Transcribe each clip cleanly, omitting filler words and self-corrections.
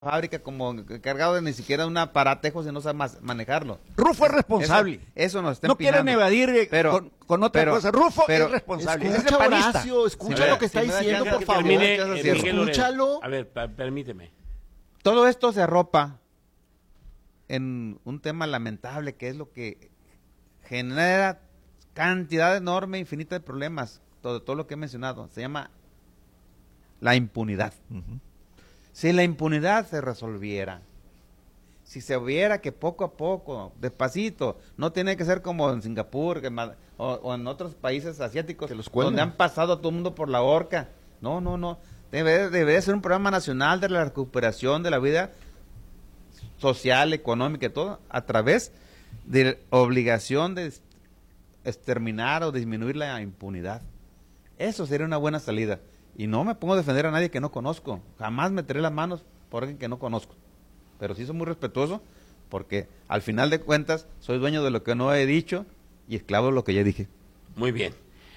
fábrica como cargado de ni siquiera un aparatejo si no sabe manejarlo. Rufo es responsable. Eso nos está no empinando. quieren evadir con otra cosa. Rufo es responsable. Escucha, Horacio, escucha lo que está diciendo, por favor. Escúchalo. A ver, permíteme. Todo esto se arropa en un tema lamentable que es lo que genera cantidad enorme, infinita de problemas. Todo lo que he mencionado. Se llama la impunidad. Si la impunidad se resolviera, si se viera que poco a poco, despacito, no tiene que ser como en Singapur o en otros países asiáticos donde han pasado a todo el mundo por la horca. No. Debe ser un programa nacional de la recuperación de la vida social, económica y todo, a través de obligación de exterminar o disminuir la impunidad. Eso sería una buena salida. Y no me pongo a defender a nadie que no conozco. Jamás meteré las manos por alguien que no conozco. Pero sí soy muy respetuoso porque al final de cuentas soy dueño de lo que no he dicho y esclavo de lo que ya dije. Muy bien.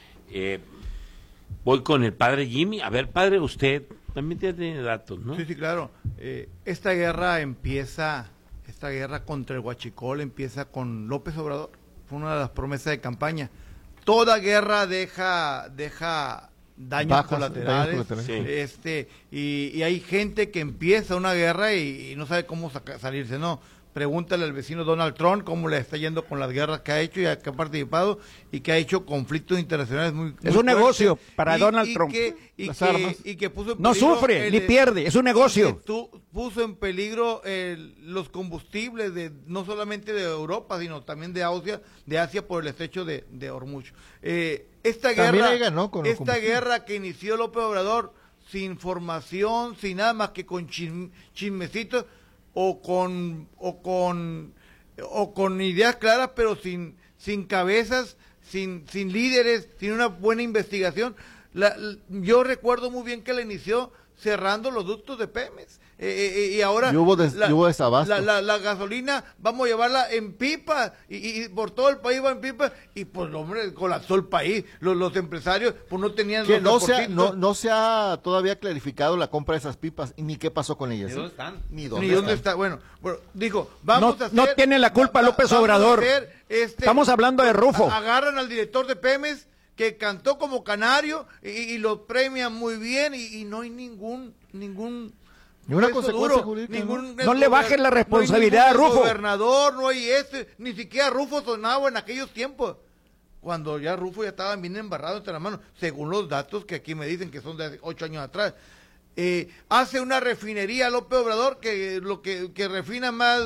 Voy con el padre Jimmy. A ver, padre, usted también tiene datos, ¿no? Sí, claro. Esta guerra contra el huachicol empieza con López Obrador. Fue una de las promesas de campaña. Toda guerra deja daños colaterales, sí. Y hay gente que empieza una guerra y no sabe cómo salirse, no. Pregúntale al vecino Donald Trump cómo le está yendo con las guerras que ha hecho y que ha participado y que ha hecho conflictos internacionales muy es un negocio para Donald Trump. Y que puso en no sufre ni pierde, es un negocio. Puso en peligro los combustibles no solamente de Europa, sino también de Asia por el estrecho de Hormuz. Esta guerra que inició López Obrador sin formación, sin nada más que con chismecitos o con ideas claras, pero sin cabezas, sin líderes, sin una buena investigación. Yo recuerdo muy bien que la inició cerrando los ductos de Pemex. Y ahora hubo desabasto. La gasolina vamos a llevarla en pipa y por todo el país va en pipa y pues hombre colapsó el país. Los empresarios pues no tenían que no se ha todavía clarificado la compra de esas pipas ni qué pasó con ellas. ¿Ni dónde están? Ni dónde está. Bueno, dijo, vamos a hacer, no tiene la culpa López Obrador. Estamos hablando de Rufo. Agarran al director de Pemex que cantó como canario y lo premian muy bien y no hay ninguna consecuencia jurídica. No le bajen la responsabilidad a Rufo. Gobernador, no hay ni siquiera Rufo sonaba en aquellos tiempos. Cuando ya Rufo ya estaba bien embarrado entre las manos, según los datos que aquí me dicen que son de hace 8 años atrás. Hace una refinería López Obrador que refina más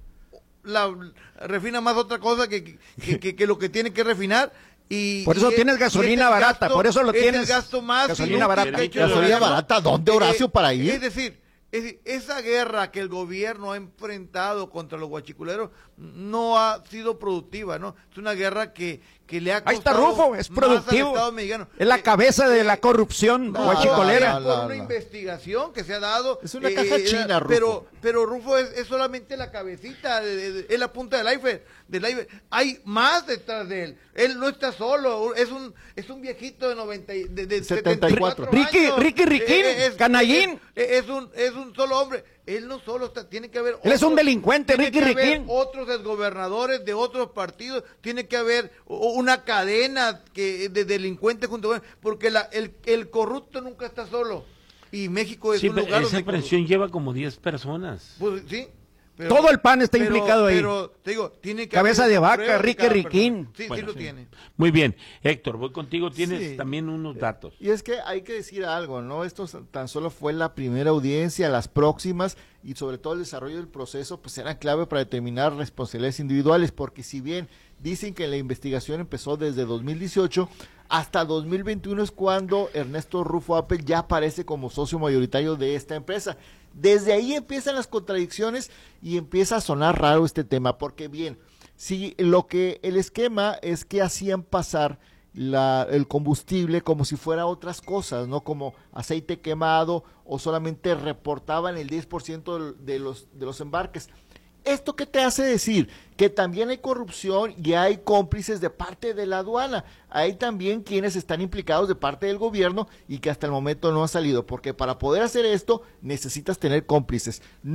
otra cosa que lo que tiene que refinar. Por eso tienes gasolina barata, por eso lo tienes. El gasto más gasolina barata. ¿Gasolina barata? ¿Dónde, Horacio, para ir? Es decir, esa guerra que el gobierno ha enfrentado contra los guachiculeros no ha sido productiva, ¿no? Es una guerra que le ha costado. Ahí está Rufo, es productivo. Es la cabeza de la corrupción guachicolera. Por una investigación que se ha dado. Es una caja china, Rufo. Pero Rufo es solamente la cabecita, es la punta del iceberg. Hay más detrás de él. Él no está solo, es un viejito de 74 años. Ricky Riquín, canallín. Es un solo hombre. Él no solo está, tiene que haber. Él es un delincuente, Ricky Riquín. Otros exgobernadores de otros partidos, tiene que haber una cadena de delincuentes junto con él, porque el corrupto nunca está solo. Y México es un lugar esa presión lleva como 10 personas. Pues sí. Todo el PAN está implicado ahí. Pero te digo, tiene que cabeza de vaca, Ricky Riquín. Sí, bueno, sí lo tiene. Muy bien, Héctor, voy contigo, tienes también unos datos. Y es que hay que decir algo, ¿no? Esto tan solo fue la primera audiencia, las próximas y sobre todo el desarrollo del proceso, pues será clave para determinar responsabilidades individuales, porque si bien dicen que la investigación empezó desde 2018, hasta 2021 es cuando Ernesto Rufo Apel ya aparece como socio mayoritario de esta empresa. Desde ahí empiezan las contradicciones y empieza a sonar raro este tema, porque bien, si el esquema es que hacían pasar el combustible como si fuera otras cosas, ¿no? Como aceite quemado o solamente reportaban el 10% de los embarques. ¿esto qué te hace decir? Que también hay corrupción y hay cómplices de parte de la aduana. Hay también quienes están implicados de parte del gobierno y que hasta el momento no han salido, porque para poder hacer esto necesitas tener cómplices.